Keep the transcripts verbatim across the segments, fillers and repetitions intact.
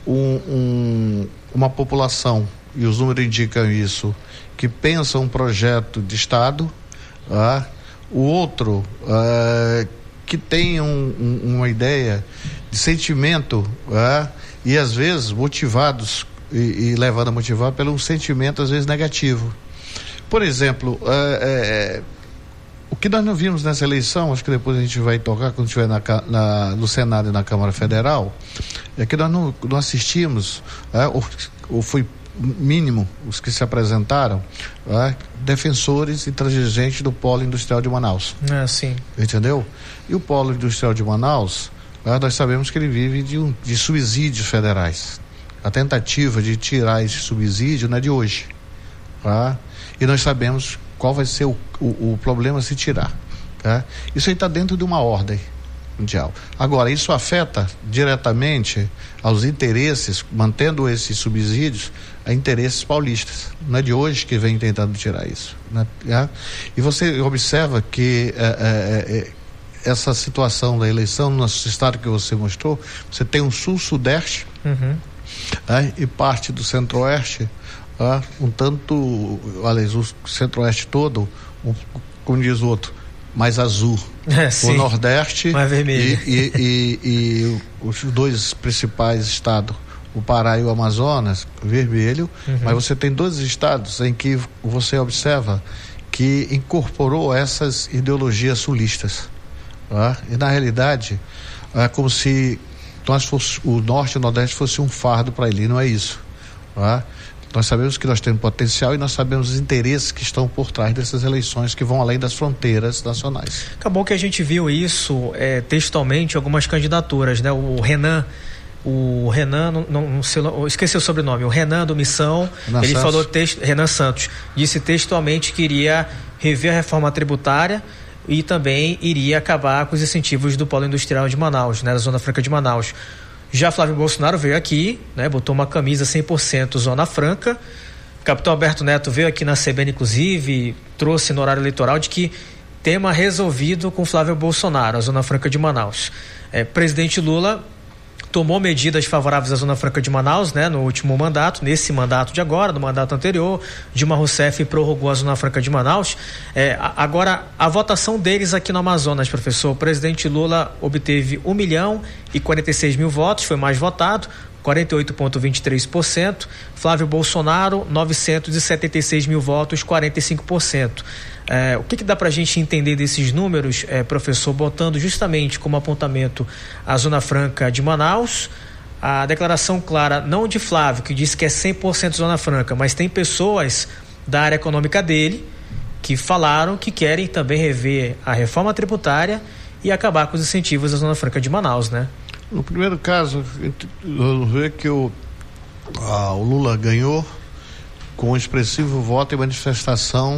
um, um, uma população, e os números indicam isso, que pensa um projeto de Estado, ah, o outro ah, que tem um, um, uma ideia de sentimento, ah, e às vezes motivados e, e levando a motivar pelo sentimento às vezes negativo. Por exemplo, é, é, o que nós não vimos nessa eleição, acho que depois a gente vai tocar quando estiver na, na, no Senado e na Câmara Federal, é que nós não, não assistimos, é, ou, ou foi mínimo os que se apresentaram, é, defensores e intransigentes do Polo Industrial de Manaus. É, sim. Entendeu? E o Polo Industrial de Manaus, é, nós sabemos que ele vive de, um, de subsídios federais. A tentativa de tirar esse subsídio não é de hoje. Tá? E nós sabemos qual vai ser o, o, o problema se tirar. Tá? Isso aí está dentro de uma ordem mundial. Agora, isso afeta diretamente aos interesses, mantendo esses subsídios, a interesses paulistas. Não é de hoje que vem tentando tirar isso. Né? Tá? E você observa que é, é, é, essa situação da eleição no nosso estado que você mostrou, você tem um sul-sudeste, uhum. é, e parte do centro-oeste, é, um tanto, aliás, o centro-oeste todo, um, como diz o outro, mais azul. É, o Nordeste mais vermelho. E, e, e, e os dois principais estados, o Pará e o Amazonas, vermelho, uhum. Mas você tem dois estados em que você observa que incorporou essas ideologias sulistas. Tá? E na realidade é como se nós fosse, o Norte e o Nordeste fosse um fardo para ele, não é isso. Tá? Nós sabemos que nós temos potencial e nós sabemos os interesses que estão por trás dessas eleições que vão além das fronteiras nacionais. Acabou que a gente viu isso é, textualmente em algumas candidaturas, né? O Renan, o Renan, não, não, não, esqueci o sobrenome, o Renan do Missão, Renan ele Santos. falou, text, Renan Santos, disse textualmente que iria rever a reforma tributária e também iria acabar com os incentivos do Polo Industrial de Manaus, né? Da Zona Franca de Manaus. Já Flávio Bolsonaro veio aqui, né, botou uma camisa cem por cento Zona Franca. O capitão Alberto Neto veio aqui na C B N, inclusive, trouxe no horário eleitoral de que tema resolvido com Flávio Bolsonaro, a Zona Franca de Manaus. É, presidente Lula tomou medidas favoráveis à Zona Franca de Manaus, né, no último mandato, nesse mandato de agora, no mandato anterior. Dilma Rousseff prorrogou a Zona Franca de Manaus. É, a, agora, a votação deles aqui no Amazonas, professor, o presidente Lula obteve um milhão e quarenta e seis mil votos, foi mais votado, quarenta e oito vírgula vinte e três por cento. Flávio Bolsonaro, novecentos e setenta e seis mil votos, quarenta e cinco por cento. É, o que, que dá para a gente entender desses números, é, professor, botando justamente como apontamento a Zona Franca de Manaus, a declaração clara, não de Flávio, que disse que é cem por cento Zona Franca, mas tem pessoas da área econômica dele que falaram que querem também rever a reforma tributária e acabar com os incentivos da Zona Franca de Manaus, né? No primeiro caso, eu vejo que o, ah, o Lula ganhou com um expressivo voto e manifestação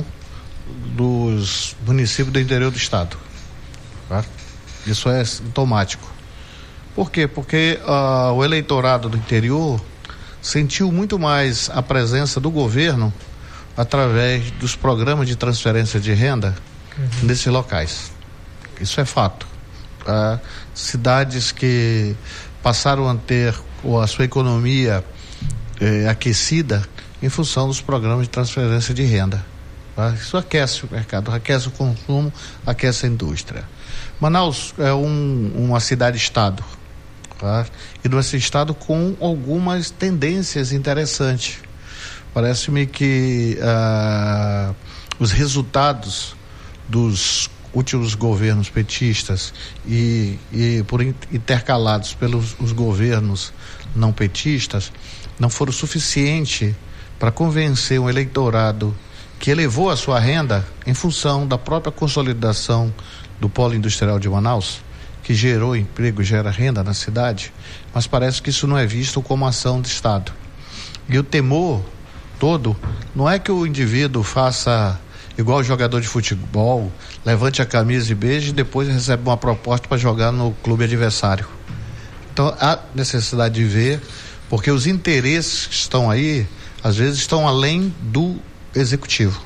dos municípios do interior do estado. Tá? Isso é sintomático. Por quê? Porque uh, o eleitorado do interior sentiu muito mais a presença do governo através dos programas de transferência de renda uhum. nesses locais. Isso é fato. Uh, cidades que passaram a ter a sua economia eh, aquecida em função dos programas de transferência de renda. Isso aquece o mercado, aquece o consumo, aquece a indústria. Manaus é um, uma cidade-estado, tá? E nesse estado com algumas tendências interessantes. Parece-me que ah, os resultados dos últimos governos petistas e, e por intercalados pelos os governos não petistas não foram suficientes para convencer um eleitorado que elevou a sua renda em função da própria consolidação do Polo Industrial de Manaus, que gerou emprego, gera renda na cidade, mas parece que isso não é visto como ação de Estado. E o temor todo não é que o indivíduo faça igual o jogador de futebol, levante a camisa e beije e depois recebe uma proposta para jogar no clube adversário. Então há necessidade de ver, porque os interesses que estão aí, às vezes estão além do executivo.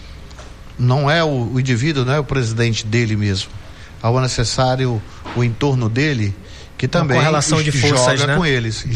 Não é o, o indivíduo, não é o presidente dele mesmo. Há o necessário o entorno dele que também com relação de forças, joga né? com eles,